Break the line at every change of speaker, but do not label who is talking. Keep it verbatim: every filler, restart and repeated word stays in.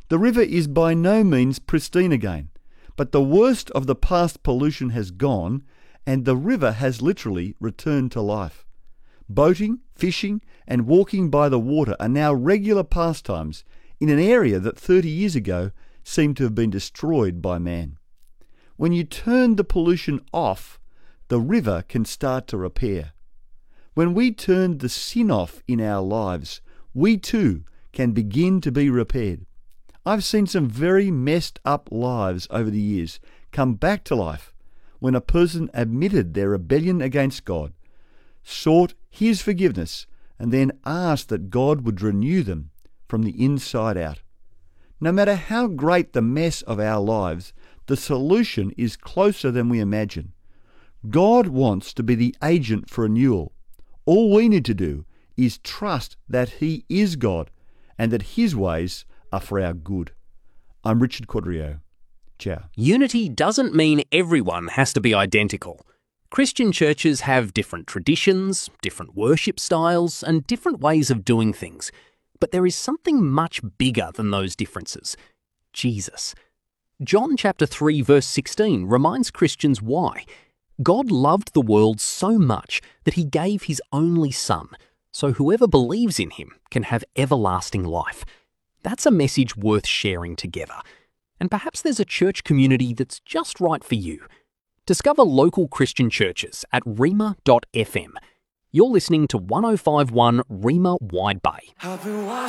The river is by no means pristine again, but the worst of the past pollution has gone, and the river has literally returned to life. Boating, fishing, and walking by the water are now regular pastimes in an area that thirty years ago seemed to have been destroyed by man. When you turn the pollution off, the river can start to repair. When we turn the sin off in our lives, we too can begin to be repaired. I've seen some very messed up lives over the years come back to life when a person admitted their rebellion against God, sought His forgiveness, and then asked that God would renew them from the inside out. No matter how great the mess of our lives, the solution is closer than we imagine. God wants to be the agent for renewal. All we need to do is trust that He is God and that His ways are for our good. I'm Richard Quadrio. Ciao.
Unity doesn't mean everyone has to be identical. Christian churches have different traditions, different worship styles, and different ways of doing things. But there is something much bigger than those differences: Jesus. John chapter three verse sixteen reminds Christians why. God loved the world so much that He gave His only Son, so whoever believes in Him can have everlasting life. That's a message worth sharing together. And perhaps there's a church community that's just right for you. Discover local Christian churches at rhema dot f m. You're listening to one oh five point one Rhema Wide Bay.